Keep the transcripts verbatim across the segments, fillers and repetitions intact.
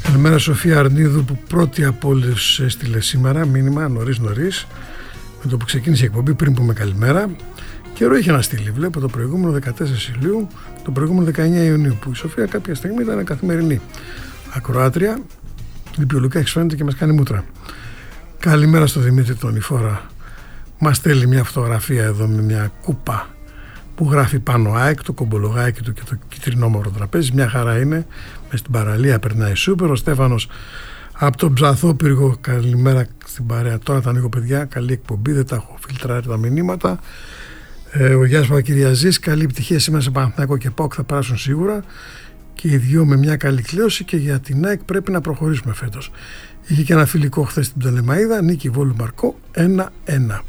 Καλημέρα Σοφία Αρνίδου που πρώτη από όλες έστειλε σήμερα μήνυμα νωρίς νωρίς με το που ξεκίνησε η εκπομπή, πριν πούμε καλημέρα. Καιρό είχε να στείλει, βλέπω το προηγούμενο δεκατέσσερις Ιουλίου, το προηγούμενο δεκαεννέα Ιουνίου, που η Σοφία κάποια στιγμή ήταν καθημερινή ακροάτρια, διπιολογικά εξφαίνεται και μας κάνει μούτρα. Καλημέρα στο Δημήτρη τον Ιφόρα, μας στέλνει μια φωτογραφία εδώ με μια κούπα που γράφει πάνω ΑΕΚ, το κομπολογάκι του και το κυτρινόμαυρο τραπέζι, μια χαρά είναι, μες στην παραλία περνάει σούπερ. Ο Στέφανος από τον Ψαθόπυργο, καλημέρα στην παρέα, τώρα τα ανοίγω παιδιά, καλή εκπομπή, δεν τα έχω φιλτράρει τα μηνύματα. Ε, ο Γιάννης Παπακυριαζής, καλή επιτυχία σήμερα σε Παναθηναϊκό και ΠΑΟΚ, θα περάσουν σίγουρα και οι δυο με μια καλή κλαίωση, και για την ΑΕΚ πρέπει να προχωρήσουμε φέτος. Είχε και ένα φιλικό χθες στην Πτολεμαΐδα, νίκη Βόλου Μαρκό ένα ένα.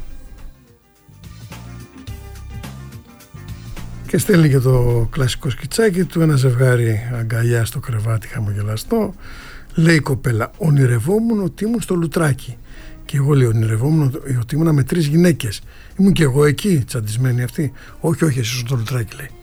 Και στέλνει και το κλασικό σκιτσάκι του, ένα ζευγάρι αγκαλιά στο κρεβάτι χαμογελαστό. Λέει η κοπέλα, ονειρευόμουν ότι ήμουν στο Λουτράκι. Και εγώ λέω, ονειρευόμουν ότι ήμουν με τρεις γυναίκες. Ήμουν και εγώ εκεί, τσαντισμένη αυτή. Όχι, όχι, εσύ στο Λουτράκι, λέει.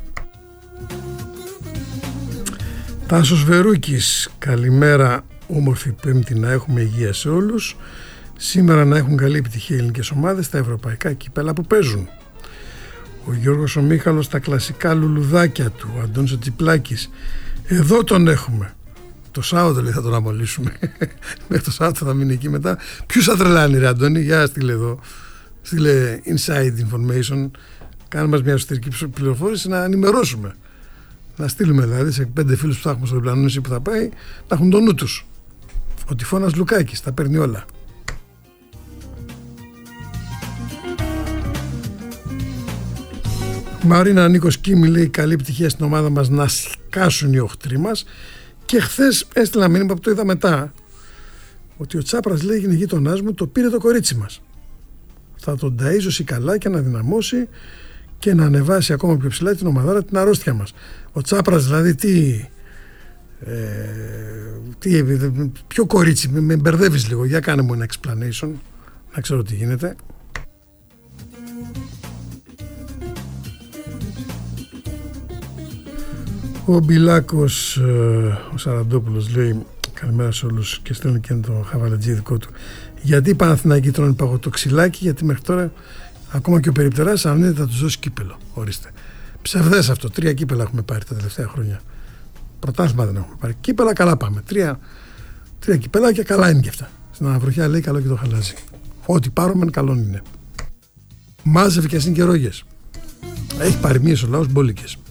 Τάσος Βερούκης, καλημέρα, όμορφη Πέμπτη, να έχουμε υγεία σε όλους. Σήμερα να έχουν καλή επιτυχία οι ελληνικές ομάδες στα ευρωπαϊκά κύπελα που παίζουν. Ο Γιώργος ο Μίχαλος, τα κλασικά λουλουδάκια του. Ο Αντώνης ο Τσιπλάκης, εδώ τον έχουμε. Το Σάββατο, λέει, θα τον αμολύσουμε. Μέχρι το Σάββατο θα μείνει εκεί μετά. Ποιους θα τρελάνει, ρε Αντώνη, για στείλε εδώ. Στείλε inside information. Κάνε μας μια εσωτερική πληροφόρηση να ενημερώσουμε. Να στείλουμε δηλαδή σε πέντε φίλους που θα έχουμε στο διπλανό νησί που θα πάει, να έχουν το νου τους. Ο Τυφώνας Λουκάκης τα παίρνει όλα. Μαρίνα Νίκος Κίμη, λέει, καλή επιτυχία στην ομάδα μας, να σκάσουν οι οχτροί μας. Και χθες έστειλα μήνυμα που το είδα μετά, ότι ο Τσάπρας, λέει, είναι γείτονάς μου, το πήρε το κορίτσι μας. Θα τον ταΐζωσει καλά και να δυναμώσει και να ανεβάσει ακόμα πιο ψηλά την ομαδάρα, την αρρώστια μας. Ο Τσάπρας δηλαδή τι, ε, τι ποιο κορίτσι, με, με μπερδεύεις λίγο, για κάνε μου ένα explanation να ξέρω τι γίνεται. Ο Μπιλάκος, ο Σαραντόπουλος, λέει καλημέρα σε όλους και στέλνει και το χαβαλατζή δικό του. Γιατί οι Παναθηναϊκοί τρώνε παγωτό ξυλάκι? Γιατί μέχρι τώρα ακόμα και ο Περιπτεράς αρνείται να τους δώσει κύπελο. Ορίστε. Ψευδές αυτό. Τρία κύπελα έχουμε πάρει τα τελευταία χρόνια. Πρωτάθλημα δεν έχουμε πάρει. Κύπελα καλά πάμε. Τρία, τρία κυπελάκια καλά είναι και αυτά. Στην αναβροχιά, λέει, καλό και το χαλάζι. Ό,τι πάρουμε καλό είναι. Μάζευε και ασύν και ρόγες. Έχει παροιμίες ο λαός μπόλικες.